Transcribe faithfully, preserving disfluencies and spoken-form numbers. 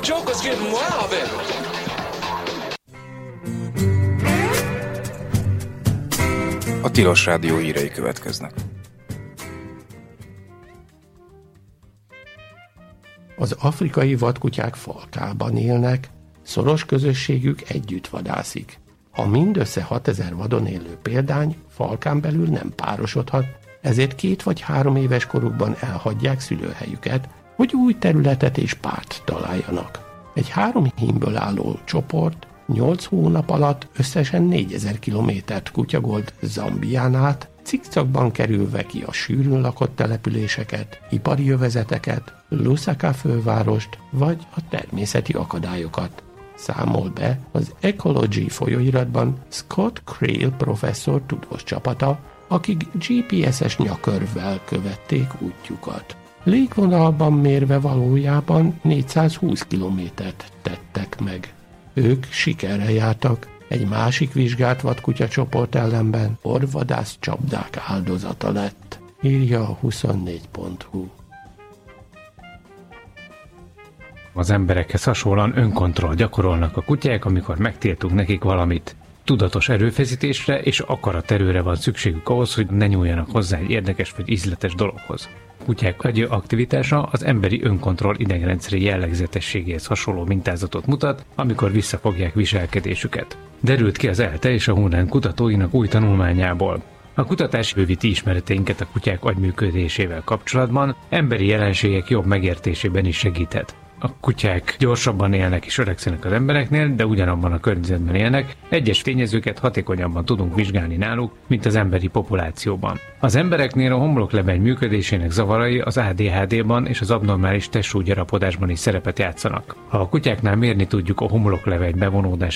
Joker's getting wild, baby. A Tilos Rádió hírei következnek. Az afrikai vadkutyák falkában élnek, szoros közösségük együtt vadászik. A mindössze hatezer vadon élő példány falkán belül nem párosodhat, ezért két vagy három éves korukban elhagyják szülőhelyüket, hogy új területet és párt találjanak. Egy három hímből álló csoport nyolc hónap alatt összesen négyezer kilométert kutyagolt Zambián át, cikcakban kerülve ki a sűrűn lakott településeket, ipari övezeteket, Lusaka fővárost vagy a természeti akadályokat. Számol be az Ecology folyóiratban Scott Crail professzor tudós csapata, akik gé pé es-es nyakörvvel követték útjukat. Légvonalban mérve valójában négyszázhúsz kilométert tettek meg. Ők sikerrel jártak, egy másik vizsgált vadkutya csoport ellenben orvadász csapdák áldozata lett, írja a huszonnégy pont hu. Az emberekhez hasonlóan önkontroll gyakorolnak a kutyák, amikor megtiltunk nekik valamit. Tudatos erőfeszítésre és akaraterőre van szükségük ahhoz, hogy ne nyúljanak hozzá egy érdekes vagy ízletes dologhoz. A kutyák agyi aktivitása az emberi önkontroll idegrendszeri jellegzetességéhez hasonló mintázatot mutat, amikor visszafogják viselkedésüket. Derült ki az ELTE és a Hunán kutatóinak új tanulmányából. A kutatás bővíti ismereteinket a kutyák agyműködésével kapcsolatban, emberi jelenségek jobb megértésében is segíthet. A kutyák gyorsabban élnek és öregszenek az embereknél, de ugyanabban a környezetben élnek, egyes tényezőket hatékonyabban tudunk vizsgálni náluk, mint az emberi populációban. Az embereknél a homloklebeny működésének zavarai az á dé há dé-ban és az abnormális testsúlygyarapodásban is szerepet játszanak. Ha a kutyáknál mérni tudjuk a homloklebeny bevonódását